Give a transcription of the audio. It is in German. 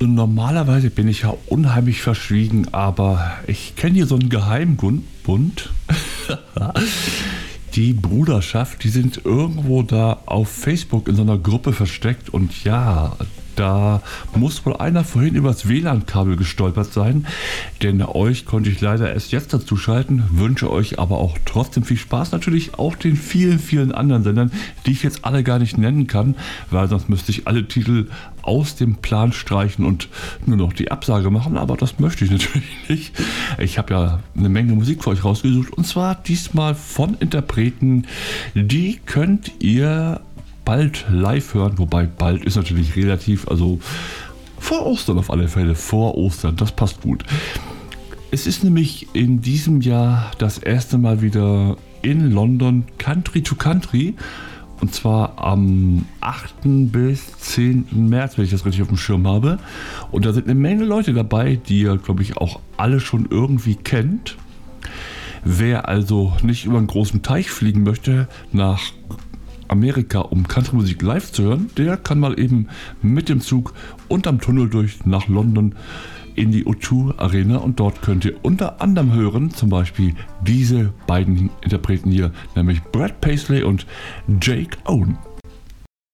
Normalerweise bin ich ja unheimlich verschwiegen, aber ich kenne hier so einen Geheimbund. Die Bruderschaft, die sind irgendwo da auf Facebook in so einer Gruppe versteckt und ja, da muss wohl einer vorhin übers WLAN-Kabel gestolpert sein, denn euch konnte ich leider erst jetzt dazu schalten, wünsche euch aber auch trotzdem viel Spaß, natürlich auch den vielen, vielen anderen Sendern, die ich jetzt alle gar nicht nennen kann, weil sonst müsste ich alle Titel aus dem Plan streichen und nur noch die Absage machen, aber das möchte ich natürlich nicht. Ich habe ja eine Menge Musik für euch rausgesucht und zwar diesmal von Interpreten, die könnt ihr bald live hören, wobei bald ist natürlich relativ, also vor Ostern auf alle Fälle, vor Ostern, das passt gut. Es ist nämlich in diesem Jahr das erste Mal wieder in London Country to Country und zwar am 8. bis 10. März, wenn ich das richtig auf dem Schirm habe. Und da sind eine Menge Leute dabei, die ihr, glaube ich, auch alle schon irgendwie kennt. Wer also nicht über einen großen Teich fliegen möchte nach Amerika, um Country-Musik live zu hören, der kann mal eben mit dem Zug unterm Tunnel durch nach London in die O2 Arena und dort könnt ihr unter anderem hören, zum Beispiel diese beiden Interpreten hier, nämlich Brad Paisley und Jake Owen.